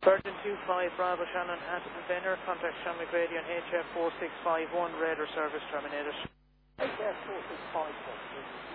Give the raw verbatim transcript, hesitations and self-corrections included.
Virgin two five Bravo Shannon at Venner, contact Sean McGrady on H F four six five one, radar service terminated. H F four six five one.